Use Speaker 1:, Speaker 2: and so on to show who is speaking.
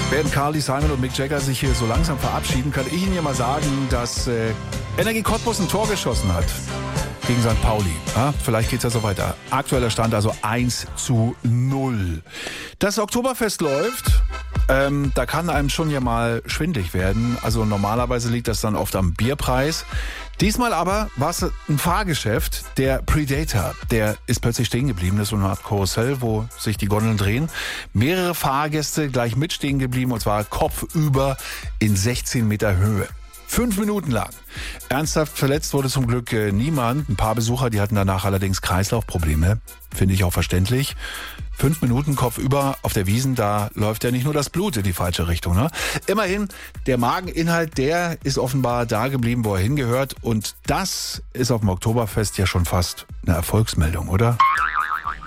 Speaker 1: Während Carly Simon und Mick Jagger sich hier so langsam verabschieden, kann ich Ihnen ja mal sagen, dass Energie Cottbus ein Tor geschossen hat gegen St. Pauli. Ja, vielleicht geht's ja so weiter. Aktueller Stand also 1:0. Das Oktoberfest läuft. Da kann einem schon ja mal schwindlig werden. Also normalerweise liegt das dann oft am Bierpreis. Diesmal aber war es ein Fahrgeschäft, der Predator. Der ist plötzlich stehen geblieben. Das ist so eine Art Karussell, wo sich die Gondeln drehen. Mehrere Fahrgäste gleich mit stehen geblieben und zwar kopfüber in 16 Meter Höhe. 5 Minuten lang. Ernsthaft verletzt wurde zum Glück niemand. Ein paar Besucher, die hatten danach allerdings Kreislaufprobleme. Finde ich auch verständlich. 5 Minuten kopfüber auf der Wiesn, da läuft ja nicht nur das Blut in die falsche Richtung. Ne? Immerhin, der Mageninhalt, der ist offenbar da geblieben, wo er hingehört. Und das ist auf dem Oktoberfest ja schon fast eine Erfolgsmeldung, oder?